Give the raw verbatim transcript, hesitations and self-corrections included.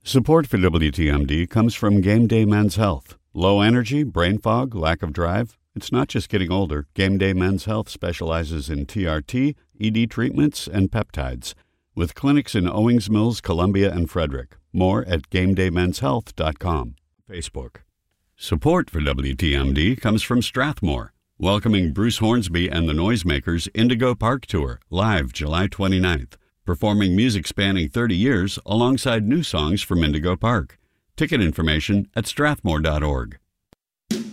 Support for W T M D comes from Game Day Men's Health. Low energy, brain fog, lack of drive? It's not just getting older. Game Day Men's Health specializes in T R T, E D treatments, and peptides, with clinics in Owings Mills, Columbia, and Frederick. More at game day mens health dot com. Facebook. Support for W T M D comes from Strathmore, welcoming Bruce Hornsby and the Noisemakers Indigo Park Tour, live July twenty-ninth, performing music spanning thirty years alongside new songs from Indigo Park. Ticket information at strathmore dot org.